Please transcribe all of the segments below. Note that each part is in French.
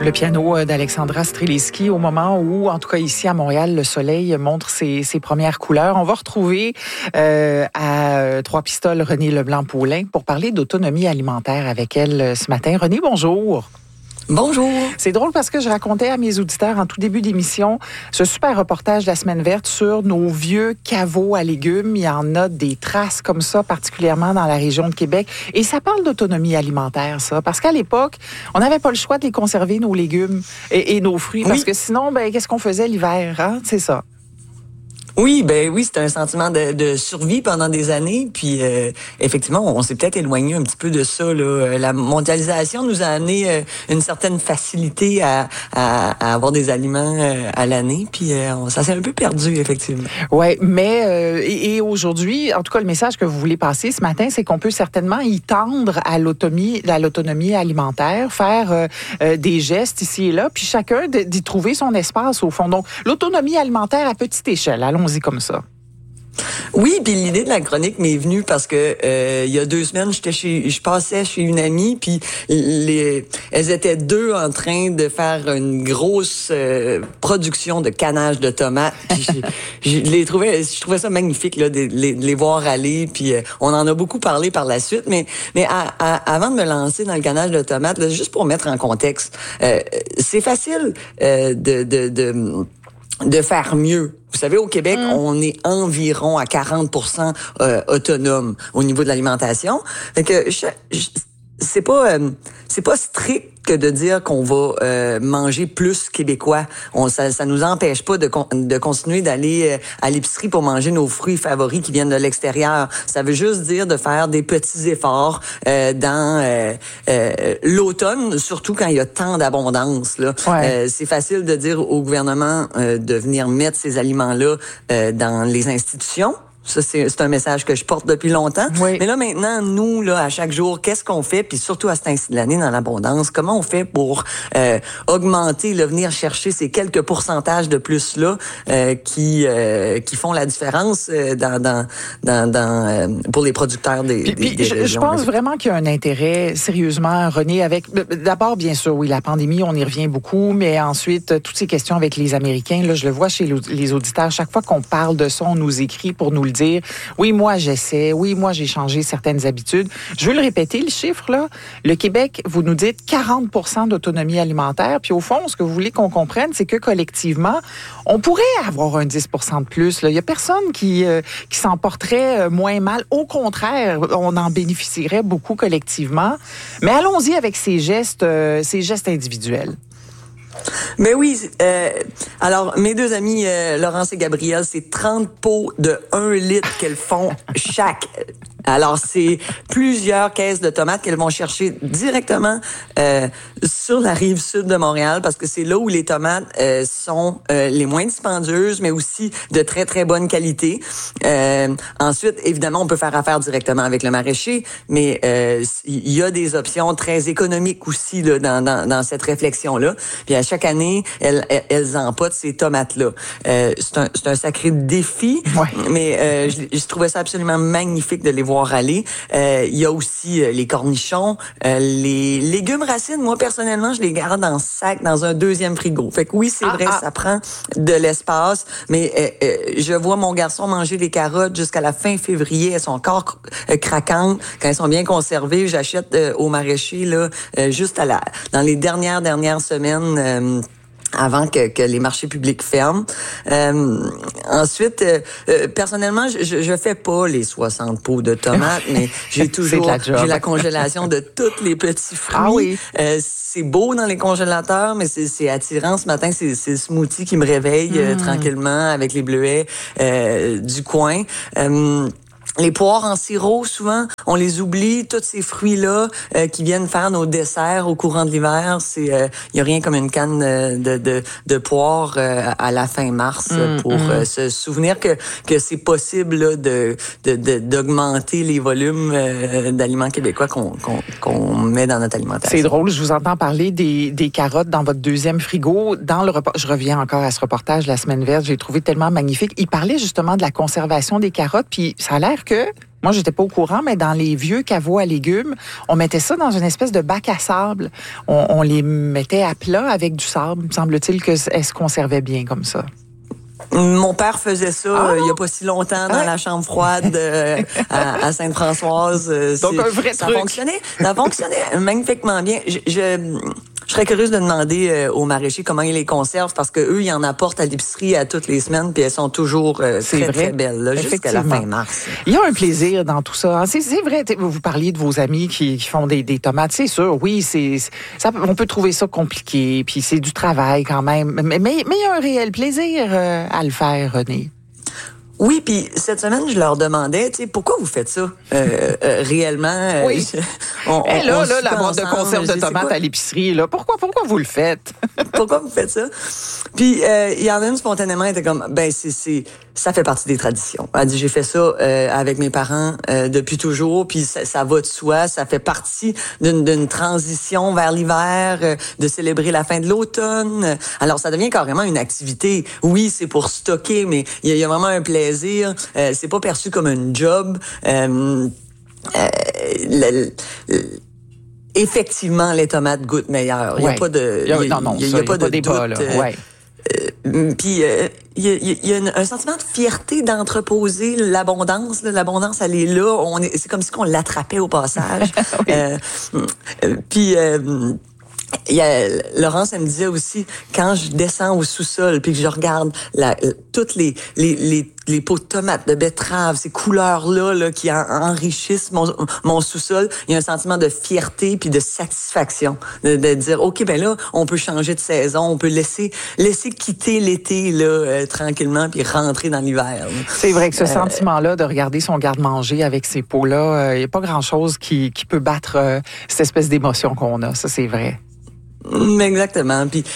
Le piano d'Alexandra Streliski au moment où, en tout cas ici à Montréal, le soleil montre ses premières couleurs. On va retrouver à Trois-Pistoles Renée Leblanc-Paulin pour parler d'autonomie alimentaire avec elle ce matin. Renée, bonjour. Bonjour. C'est drôle parce que je racontais à mes auditeurs en tout début d'émission ce super reportage de la Semaine verte sur nos vieux caveaux à légumes. Il y en a des traces comme ça, particulièrement dans la région de Québec. Et ça parle d'autonomie alimentaire, ça. Parce qu'à l'époque, on n'avait pas le choix de les conserver, nos légumes et nos fruits. Parce que sinon, qu'est-ce qu'on faisait l'hiver? Hein? C'est ça. Oui, c'était un sentiment de survie pendant des années. Puis effectivement, on s'est peut-être éloigné un petit peu de ça, là. La mondialisation nous a amené une certaine facilité à avoir des aliments à l'année. Puis ça s'est un peu perdu, effectivement. Oui, mais et aujourd'hui, en tout cas, le message que vous voulez passer ce matin, c'est qu'on peut certainement y tendre à l'autonomie alimentaire, faire des gestes ici et là, puis chacun d'y trouver son espace au fond. Donc, l'autonomie alimentaire à petite échelle. Allons-y comme ça. Oui, puis l'idée de la chronique m'est venue parce que il y a 2 semaines, je passais chez une amie, puis elles étaient 2 en train de faire une grosse production de canage de tomates. je trouvais ça magnifique là, de les voir aller, puis on en a beaucoup parlé par la suite, mais avant de me lancer dans le canage de tomates, là, juste pour mettre en contexte, c'est facile de faire mieux. Vous savez, au Québec, on est environ à 40% autonome au niveau de l'alimentation. Fait que c'est pas strict que de dire qu'on va manger plus québécois. Ça nous empêche pas de continuer d'aller à l'épicerie pour manger nos fruits favoris qui viennent de l'extérieur. Ça veut juste dire de faire des petits efforts dans l'automne, surtout quand il y a tant d'abondance. Là, c'est facile de dire au gouvernement de venir mettre ces aliments-là dans les institutions. Ça, c'est un message que je porte depuis longtemps. Oui. Mais là, maintenant, nous, là, à chaque jour, qu'est-ce qu'on fait? Puis surtout à cet ainsi de l'année, dans l'abondance, comment on fait pour augmenter, là, venir chercher ces quelques pourcentages de plus-là qui font la différence pour les producteurs des régions. Je pense vraiment qu'il y a un intérêt, sérieusement, René, avec... D'abord, bien sûr, oui, la pandémie, on y revient beaucoup, mais ensuite, toutes ces questions avec les Américains, là, je le vois chez les auditeurs, chaque fois qu'on parle de ça, on nous écrit pour nous le dire. Oui, moi, j'essaie. Oui, moi, j'ai changé certaines habitudes. Je veux le répéter, le chiffre, là. Le Québec, vous nous dites 40% d'autonomie alimentaire. Puis au fond, ce que vous voulez qu'on comprenne, c'est que collectivement, on pourrait avoir un 10% de plus. Là. Il y a personne qui s'en porterait moins mal. Au contraire, on en bénéficierait beaucoup collectivement. Mais allons-y avec ces gestes individuels. Mais oui, alors mes 2 amis, Laurence et Gabrielle, c'est 30 pots de 1 litre qu'elles font chaque. Alors, c'est plusieurs caisses de tomates qu'elles vont chercher directement sur la rive sud de Montréal parce que c'est là où les tomates sont les moins dispendieuses, mais aussi de très, très bonne qualité. Ensuite, évidemment, on peut faire affaire directement avec le maraîcher, mais il y a des options très économiques aussi là, dans cette réflexion-là. Puis à chaque année, elles empotent ces tomates-là. C'est un sacré défi, mais je trouvais ça absolument magnifique de les voir aller. Il y a aussi les cornichons, les légumes racines. Moi, personnellement, je les garde en sac dans un 2e frigo. Fait que oui, c'est vrai, ça prend de l'espace, mais je vois mon garçon manger des carottes jusqu'à la fin février. Elles sont encore craquantes. Quand elles sont bien conservées, j'achète au maraîcher là, juste dans les dernières semaines. Avant que les marchés publics ferment. Ensuite, personnellement, je fais pas les 60 pots de tomates, mais j'ai la congélation de tous les petits fruits. Ah oui. C'est beau dans les congélateurs, mais c'est attirant. Ce matin, c'est le smoothie qui me réveille tranquillement avec les bleuets du coin. Les poires en sirop, souvent, on les oublie. Tous ces fruits-là qui viennent faire nos desserts au courant de l'hiver, il y a rien comme une canne de poires à la fin mars pour se souvenir que c'est possible là, d'augmenter les volumes d'aliments québécois qu'on met dans notre alimentation. C'est drôle, je vous entends parler des carottes dans votre 2e frigo. Je reviens encore à ce reportage la Semaine verte, j'ai trouvé tellement magnifique. Il parlait justement de la conservation des carottes, puis ça a l'air s'avère que moi, j'étais pas au courant, mais dans les vieux caveaux à légumes, on mettait ça dans une espèce de bac à sable. On les mettait à plat avec du sable. Semble-t-il que elles se conservaient bien comme ça. Mon père faisait ça il y a pas si longtemps dans la chambre froide à Sainte-Françoise. Donc un vrai ça truc. Ça fonctionnait magnifiquement bien. Je serais curieuse de demander aux maraîchers comment ils les conservent parce que eux ils en apportent à l'épicerie à toutes les semaines puis elles sont toujours très belles là, jusqu'à la fin mars. Il y a un plaisir dans tout ça. C'est vrai, vous parliez de vos amis qui font des tomates, c'est sûr. Oui, ça, on peut trouver ça compliqué puis c'est du travail quand même, mais il y a un réel plaisir à le faire, René. Oui, puis cette semaine, je leur demandais, tu sais, pourquoi vous faites ça réellement? Oui. La boîte de conserve de tomates à l'épicerie, là. Pourquoi vous le faites? Pourquoi vous faites ça? Puis il y en a une spontanément, elle était comme, ça fait partie des traditions. Elle dit, j'ai fait ça avec mes parents depuis toujours, puis ça va de soi, ça fait partie d'une transition vers l'hiver, de célébrer la fin de l'automne. Alors ça devient carrément une activité. Oui, c'est pour stocker, mais il y a vraiment un plaisir. C'est pas perçu comme un job. Effectivement, les tomates goûtent meilleur. Il y a pas de, il y a pas de débat, doute. là. Ouais. Puis il y a un sentiment de fierté d'entreposer l'abondance. L'abondance, elle est là. C'est comme si on l'attrapait au passage. Puis Laurence, elle me disait aussi, quand je descends au sous-sol puis que je regarde toutes les pots de tomates, de betteraves, ces couleurs-là qui enrichissent mon sous-sol, il y a un sentiment de fierté puis de satisfaction. De dire, OK, ben là, on peut changer de saison, on peut laisser quitter l'été là tranquillement puis rentrer dans l'hiver. C'est vrai que ce sentiment-là de regarder son garde-manger avec ces pots-là, il n'y a pas grand-chose qui peut battre cette espèce d'émotion qu'on a. Ça, c'est vrai. Exactement. Puis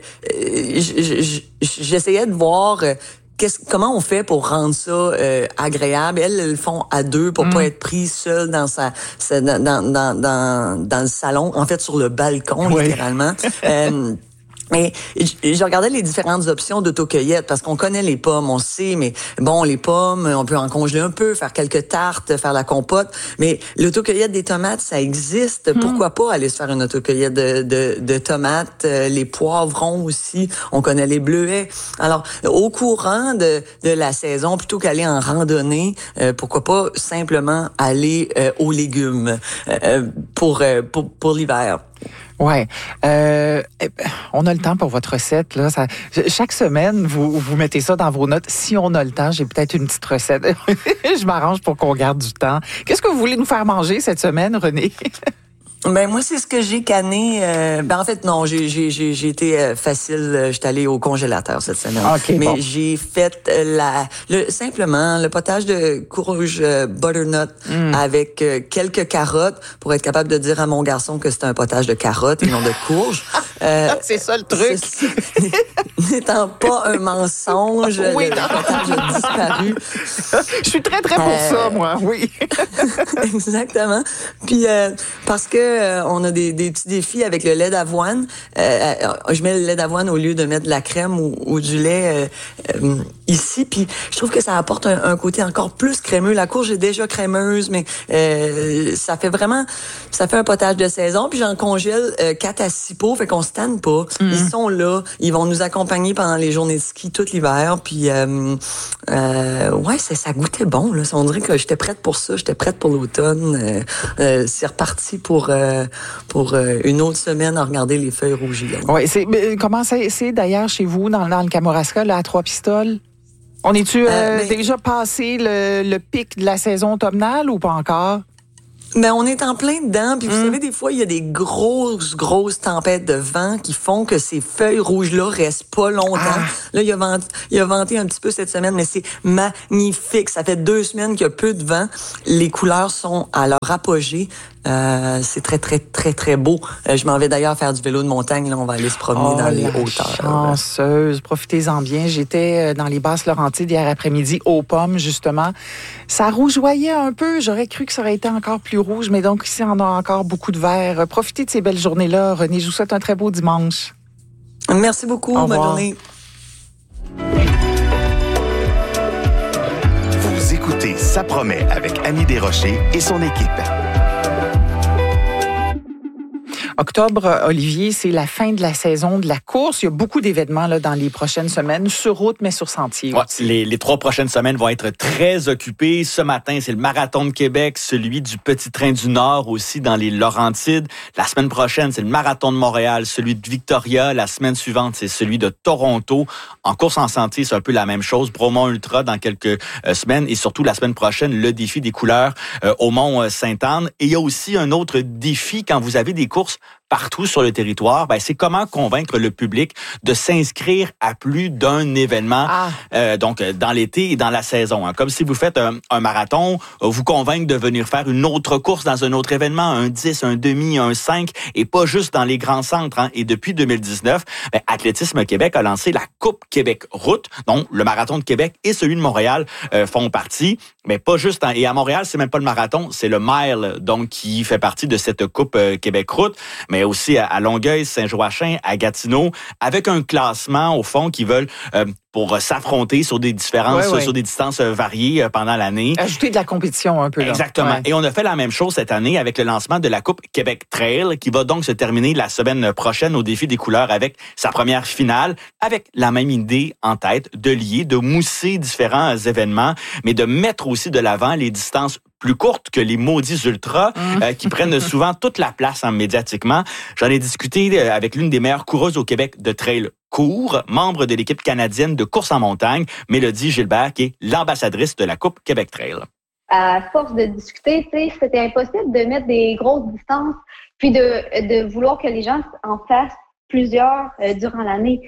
j'essayais de voir comment on fait pour rendre ça agréable. Elles le font à deux pour pas être pris seule dans dans le salon, en fait sur le balcon littéralement. Mais je regardais les différentes options d'autocueillette parce qu'on connaît les pommes, on sait, mais bon, les pommes, on peut en congeler un peu, faire quelques tartes, faire la compote. Mais l'autocueillette des tomates, ça existe. Pourquoi pas aller se faire une autocueillette de tomates, les poivrons aussi. On connaît les bleuets. Alors, au courant de la saison, plutôt qu'aller en randonnée, pourquoi pas simplement aller aux légumes pour l'hiver. Ouais, on a le temps pour votre recette là. Chaque semaine, vous mettez ça dans vos notes. Si on a le temps, j'ai peut-être une petite recette. Je m'arrange pour qu'on garde du temps. Qu'est-ce que vous voulez nous faire manger cette semaine, René? Ben moi c'est ce que j'ai canné. En fait non, j'ai été facile. J'étais allée au congélateur cette semaine. Okay, mais j'ai fait simplement le potage de courge butternut avec quelques carottes pour être capable de dire à mon garçon que c'est un potage de carottes et non de courge. C'est ça le truc. N'étant pas un mensonge, oui, le potage a disparu. Je suis très pour ça moi. Oui. Exactement. Puis parce que on a des petits défis avec le lait d'avoine. Je mets le lait d'avoine au lieu de mettre de la crème ou du lait ici. Puis je trouve que ça apporte un côté encore plus crémeux. La courge est déjà crémeuse, mais ça fait un potage de saison. Puis j'en congèle 4 à 6 pots, fait qu'on se tanne pas. Ils sont là. Ils vont nous accompagner pendant les journées de ski tout l'hiver. Puis ça goûtait bon. Là. On dirait que j'étais prête pour ça. J'étais prête pour l'automne. C'est reparti pour une autre semaine à regarder les feuilles rougies. Oui, comment c'est d'ailleurs chez vous dans le Kamouraska là, à Trois-Pistoles? On est-tu déjà passé le pic de la saison automnale ou pas encore? Ben, on est en plein dedans, puis vous savez, des fois, il y a des grosses tempêtes de vent qui font que ces feuilles rouges-là restent pas longtemps. Là, il a venté un petit peu cette semaine, mais c'est magnifique. Ça fait 2 semaines qu'il y a peu de vent. Les couleurs sont à leur apogée. C'est très, très, très, très beau. Je m'en vais d'ailleurs faire du vélo de montagne. Là, on va aller se promener dans les hauteurs. Chanceuse. Profitez-en bien. J'étais dans les Basses-Laurentides hier après-midi aux pommes, justement. Ça rougeoyait un peu. J'aurais cru que ça aurait été encore plus rouge, mais donc ici, on a encore beaucoup de vert. Profitez de ces belles journées-là. René, je vous souhaite un très beau dimanche. Merci beaucoup. Bonne journée. Vous écoutez Ça promet avec Annie Desrochers et son équipe. Octobre, Olivier, c'est la fin de la saison de la course. Il y a beaucoup d'événements là, dans les prochaines semaines, sur route, mais sur sentier aussi. Les 3 prochaines semaines vont être très occupées. Ce matin, c'est le Marathon de Québec, celui du Petit Train du Nord aussi dans les Laurentides. La semaine prochaine, c'est le Marathon de Montréal, celui de Victoria. La semaine suivante, c'est celui de Toronto. En course en sentier, c'est un peu la même chose. Bromont Ultra dans quelques semaines et surtout la semaine prochaine, le défi des couleurs au Mont-Sainte-Anne. Et il y a aussi un autre défi quand vous avez des courses partout sur le territoire, c'est comment convaincre le public de s'inscrire à plus d'un événement, donc dans l'été et dans la saison. Comme si vous faites un marathon, vous convaincre de venir faire une autre course dans un autre événement, un 10, un demi, un 5, et pas juste dans les grands centres. Et depuis 2019, Athlétisme Québec a lancé la Coupe Québec Route, dont le Marathon de Québec et celui de Montréal font partie. Mais pas juste, et à Montréal, c'est même pas le marathon, c'est le mile, donc qui fait partie de cette Coupe Québec Route, mais aussi à Longueuil, Saint-Joachim, à Gatineau, avec un classement, au fond, qui veulent pour s'affronter sur des différences, sur des distances variées pendant l'année. Ajouter de la compétition un peu. Là. Exactement. Ouais. Et on a fait la même chose cette année avec le lancement de la Coupe Québec Trail, qui va donc se terminer la semaine prochaine au défi des couleurs avec sa première finale, avec la même idée en tête de lier, de mousser différents événements, mais de mettre aussi de l'avant les distances plus courtes que les maudits ultras qui prennent souvent toute la place médiatiquement. J'en ai discuté avec l'une des meilleures coureuses au Québec de trail court, membre de l'équipe canadienne de course en montagne, Mélodie Gilbert, qui est l'ambassadrice de la Coupe Québec Trail. À force de discuter, c'était impossible de mettre des grosses distances, puis de vouloir que les gens en fassent plusieurs durant l'année.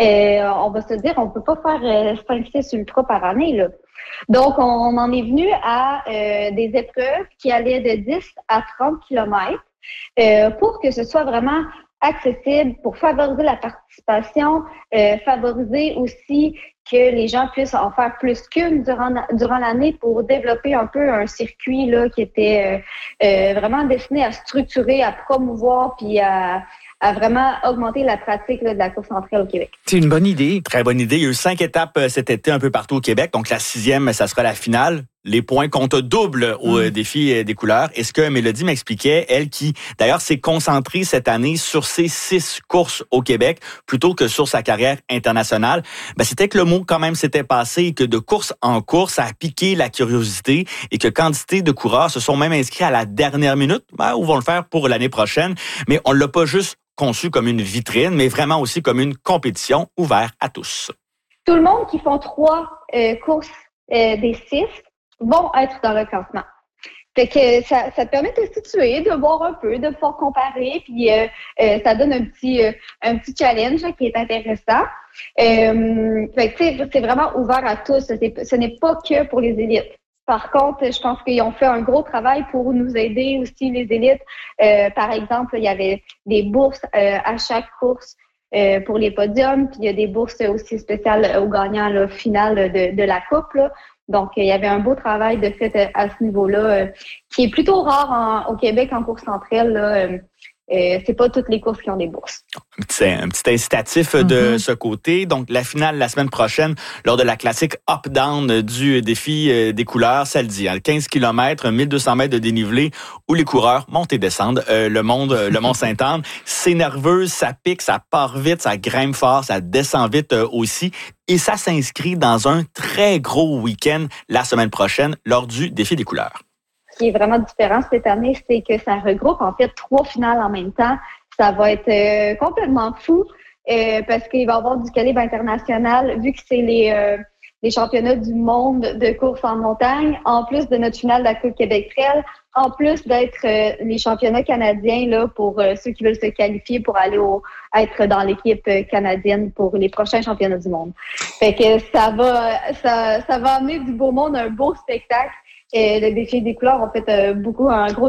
On va se dire, on peut pas faire 5-6 ultras par année, là. Donc, on en est venu à des épreuves qui allaient de 10 à 30 kilomètres pour que ce soit vraiment accessible, pour favoriser la participation, favoriser aussi que les gens puissent en faire plus qu'une durant l'année pour développer un peu un circuit là qui était vraiment destiné à structurer, à promouvoir puis à vraiment augmenter la pratique là, de la course en trail au Québec. C'est une bonne idée. Très bonne idée. Il y a eu 5 étapes cet été un peu partout au Québec. Donc, la 6e, ça sera la finale. Les points comptent double au défi des couleurs. Et ce que Mélodie m'expliquait, elle qui, d'ailleurs, s'est concentrée cette année sur ses 6 courses au Québec plutôt que sur sa carrière internationale, c'était que le mot quand même s'était passé et que de course en course, ça a piqué la curiosité et que quantité de coureurs se sont même inscrits à la dernière minute, ou vont le faire pour l'année prochaine. Mais on l'a pas juste conçu comme une vitrine, mais vraiment aussi comme une compétition ouverte à tous. Tout le monde qui font 3 courses des 6 vont être dans le classement. Fait que ça te permet de te situer, de voir un peu, de pouvoir comparer, puis ça donne un petit challenge là, qui est intéressant. Fait que c'est vraiment ouvert à tous. Ce n'est pas que pour les élites. Par contre, je pense qu'ils ont fait un gros travail pour nous aider aussi, les élites. Par exemple, il y avait des bourses à chaque course pour les podiums, puis il y a des bourses aussi spéciales aux gagnants finales de la coupe. Là. Donc, il y avait un beau travail de fait à ce niveau-là, qui est plutôt rare au Québec en course centrale. Là. C'est pas toutes les courses qui ont des bourses. Un petit incitatif de ce côté. Donc, la finale la semaine prochaine, lors de la classique up-down du défi des couleurs, ça le dit, 15 km, 1200 mètres de dénivelé, où les coureurs montent et descendent le Mont-Sainte-Anne. C'est nerveux, ça pique, ça part vite, ça grimpe fort, ça descend vite aussi. Et ça s'inscrit dans un très gros week-end la semaine prochaine, lors du défi des couleurs. Ce qui est vraiment différent cette année, c'est que ça regroupe en fait 3 finales en même temps. Ça va être complètement fou parce qu'il va y avoir du calibre international vu que c'est les championnats du monde de course en montagne, en plus de notre finale de la Coupe Québec Trail, en plus d'être les championnats canadiens là pour ceux qui veulent se qualifier pour aller être dans l'équipe canadienne pour les prochains championnats du monde. Fait que ça va amener du beau monde, un beau spectacle. Et le défi des couleurs, on fait un gros